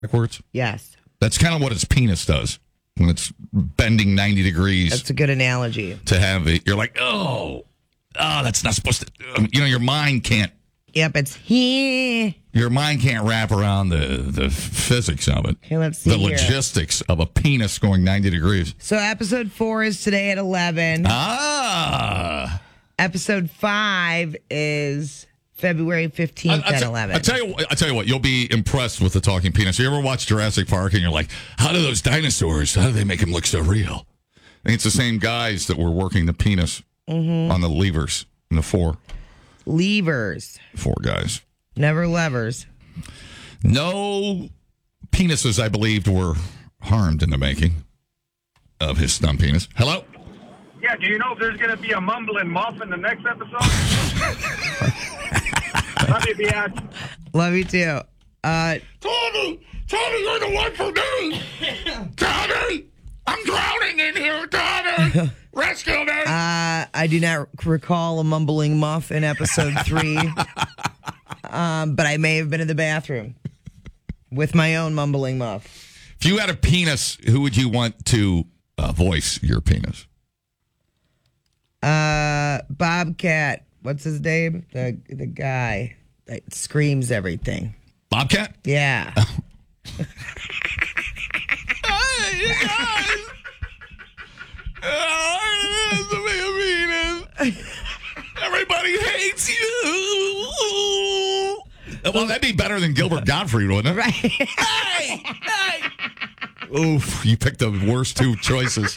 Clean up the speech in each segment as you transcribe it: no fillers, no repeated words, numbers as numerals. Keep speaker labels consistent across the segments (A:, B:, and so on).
A: backwards?
B: Yes.
A: That's kind of what its penis does when it's bending 90 degrees.
B: That's a good analogy.
A: To have it, you're like, oh, that's not supposed to. Your mind can't.
B: Yep, it's here.
A: Your mind can't wrap around the physics of it.
B: Okay, let's see
A: the
B: here.
A: logistics of a penis going 90 degrees.
B: So episode 4 is today at 11. Episode 5 is February 15th at 11.
A: I tell you what, you'll be impressed with the talking penis. You ever watch Jurassic Park and you're like, how do those dinosaurs, how do they make them look so real? I think it's the same guys that were working the penis on the levers in the 4.
B: Levers.
A: 4 guys.
B: Never levers.
A: No penises, I believed, were harmed in the making of his stunt penis. Hello?
C: Yeah, do you know if there's going to be a mumbling muff in the next episode? Love you, Biatch.
B: Love you too.
A: Tommy, you're the one for me. Tommy, I'm drowning in here, Tommy. Rescue me.
B: I do not recall a mumbling muff in episode 3, but I may have been in the bathroom with my own mumbling muff.
A: If you had a penis, who would you want to voice your penis?
B: Bobcat. What's his name? The guy that screams everything.
A: Bobcat?
B: Yeah.
A: Hey, you guys. Everybody hates you. Well, that'd be better than Gilbert Gottfried, wouldn't it?
B: Right.
A: Hey! Oof, you picked the worst 2 choices.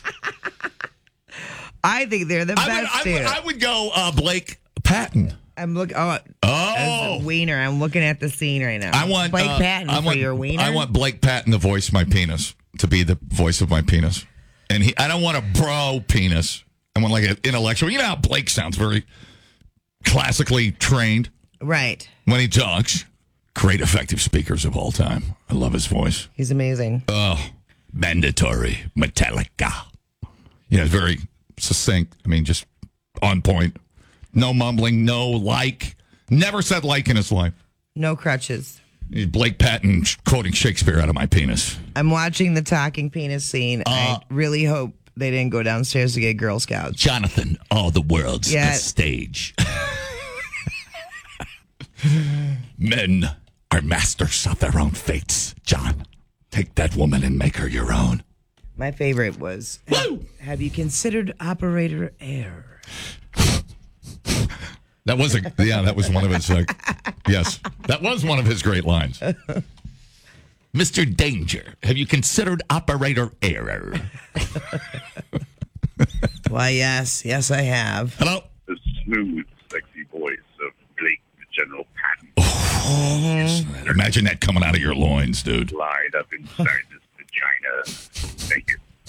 B: I think they're the best two.
A: I would go Blake Patton.
B: I'm looking. As a wiener. I'm looking at the scene right now.
A: I want
B: Blake Patton for your wiener.
A: I want Blake Patton to voice my penis, to be the voice of my penis. And I don't want a bro penis. I want like an intellectual. You know how Blake sounds, very classically trained.
B: Right.
A: When he talks. Great effective speakers of all time. I love his voice.
B: He's amazing.
A: Oh, mandatory Metallica. Yeah, very succinct. I mean, just on point. No mumbling, no like. Never said like in his life.
B: No crutches.
A: Blake Patton quoting Shakespeare out of my penis.
B: I'm watching the talking penis scene. I really hope they didn't go downstairs to get Girl Scouts.
A: Jonathan, all the world's the stage. Men are masters of their own fates. John, take that woman and make her your own.
B: My favorite was, have you considered Operator Air?
A: That was that was one of his, yes, that was one of his great lines. Mr. Danger, have you considered Operator Error?
B: Why, yes, I have.
A: Hello?
C: The smooth, sexy voice of Blake the General Patton.
A: Yes, imagine that coming out of your loins, dude.
C: Lied up inside this vagina.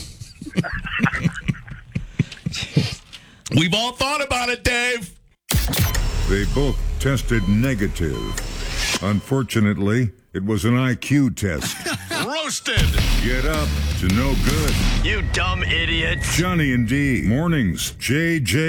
C: Thank you.
A: We've all thought about it, Dave.
D: They both tested negative. Unfortunately, it was an IQ test.
E: Roasted.
D: Get up to no good.
E: You dumb idiot.
D: Johnny and D. Mornings. JJ.